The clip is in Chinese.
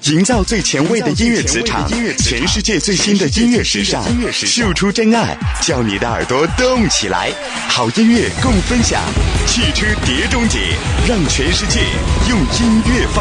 营造最前卫的音乐磁场，全世界最新的音乐时尚，秀出真爱，叫你的耳朵动起来。好音乐共分享，汽车碟中谍，让全世界用音乐放